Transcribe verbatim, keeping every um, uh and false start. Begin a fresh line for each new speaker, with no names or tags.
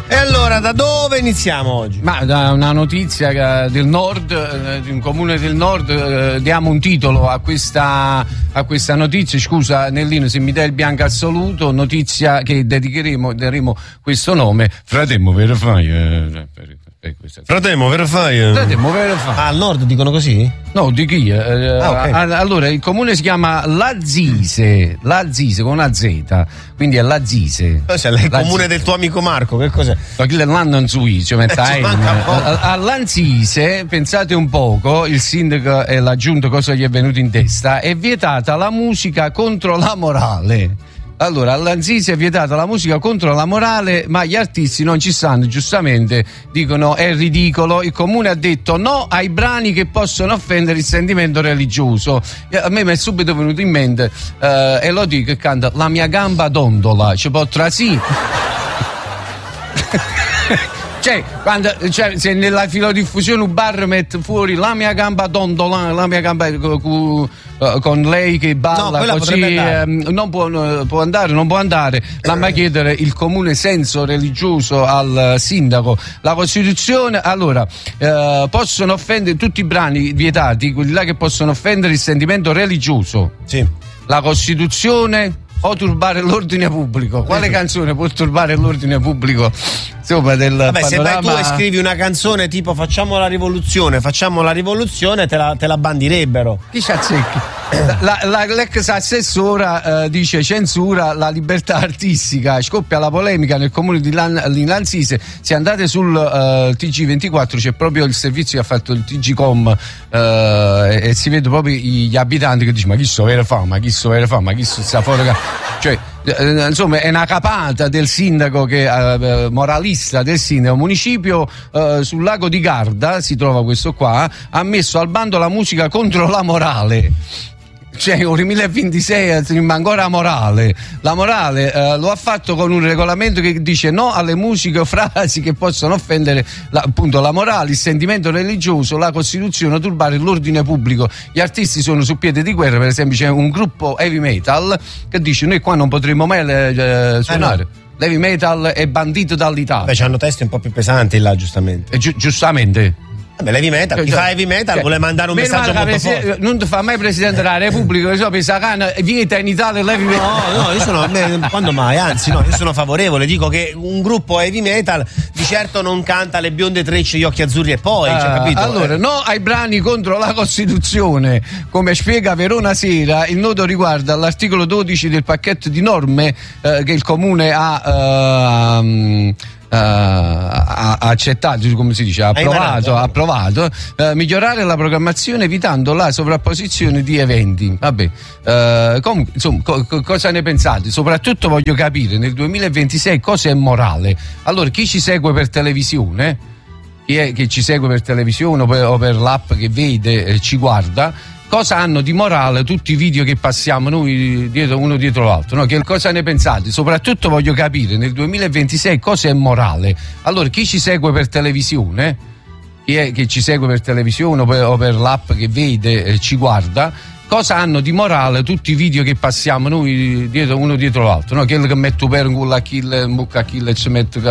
E allora, da dove iniziamo oggi?
Ma da una notizia del nord, di un comune del nord, eh, diamo un titolo a questa, a questa notizia. Scusa Nellino se mi dai il bianco assoluto, notizia che dedicheremo, daremo questo nome, Fratello Verify. Eh,
Fratello Verify.
Fratello Verify.
Ah, al nord dicono così?
No, di chi? Eh,
ah, okay.
Allora, il comune si chiama Lazise, Lazise con una Z, quindi è Lazise.
Cos'è il comune del tuo amico Marco? Che cos'è?
L'anno in Suizio, a Lanzise, pensate un poco, il sindaco e la giunta cosa gli è venuto in testa, è vietata la musica contro la morale. Allora, a Lanzise è vietata la musica contro la morale, ma gli artisti non ci stanno, giustamente dicono è ridicolo. Il comune ha detto no ai brani che possono offendere il sentimento religioso. A me mi è subito venuto in mente eh, Elodie che canta La mia gamba dondola, ci potrà sì. Cioè, quando, cioè, se nella filodiffusione un bar mette fuori la mia gamba dondola, la mia gamba con, con lei che balla
no,
così, eh, non può, può andare, non può andare. L'ha chiedere il comune senso religioso al sindaco. La Costituzione, allora, eh, possono offendere tutti i brani vietati, quelli là che possono offendere il sentimento religioso.
Sì.
La Costituzione o turbare l'ordine pubblico. Quale canzone può turbare l'ordine pubblico? Insomma, del
Vabbè,
panorama...
se vai tu e scrivi una canzone tipo facciamo la rivoluzione, facciamo la rivoluzione, te la, te la bandirebbero.
Chi ci azzecchi? La, la, l'ex assessora eh, dice censura la libertà artistica, scoppia la polemica nel comune di, Lan, di Lanzise. Se andate sul uh, T G ventiquattro c'è proprio il servizio che ha fatto il T G Com uh, e, e si vede proprio gli abitanti che dicono ma chi so vera fa, ma chi so vera fa, ma chi so sta fuori, cioè eh, insomma è una capata del sindaco che eh, moralista del sindaco municipio eh, sul lago di Garda si trova questo qua, ha messo al bando la musica contro la morale. Cioè, nel duemilaventisei rimane ancora morale. La morale eh, lo ha fatto con un regolamento che dice no alle musiche o frasi che possono offendere la, appunto la morale, il sentimento religioso, la Costituzione, turbare l'ordine pubblico. Gli artisti sono su piede di guerra, per esempio c'è un gruppo heavy metal che dice noi qua non potremo mai eh, suonare. Eh no. L'heavy metal è bandito dall'Italia.
Beh, c'hanno testi un po' più pesanti là, giustamente.
E gi- giustamente.
Vabbè, l'heavy metal, chi fa heavy metal vuole mandare un messaggio molto
presi-
forte.
Non ti fa mai Presidente della Repubblica, che so, per Sacana vieta in Italia l'heavy metal.
No, no, io sono, quando mai, anzi no, io sono favorevole, dico che un gruppo heavy metal di certo non canta le bionde trecce, gli occhi azzurri e poi, uh, cioè, capito?
Allora, no ai brani contro la Costituzione, come spiega Verona Sera, il nodo riguarda l'articolo dodici del pacchetto di norme eh, che il Comune ha... Uh, Uh, ha accettato, come si dice, ha approvato, ha approvato uh, migliorare la programmazione evitando la sovrapposizione di eventi. Vabbè, uh, comunque, insomma, co- co- cosa ne pensate? Soprattutto voglio capire nel duemilaventisei cosa è morale. Allora, chi ci segue per televisione, chi è che ci segue per televisione o per, o per l'app che vede, eh, ci guarda, cosa hanno di morale tutti i video che passiamo noi dietro, uno dietro l'altro, no? Che cosa ne pensate? Soprattutto voglio capire nel duemilaventisei cosa è morale. Allora, chi ci segue per televisione, chi è che ci segue per televisione o per, o per l'app che vede, eh, ci guarda, cosa hanno di morale tutti i video che passiamo noi dietro, uno dietro l'altro, no? Quello che mette per un culo a kill, mucca a kill e ci mette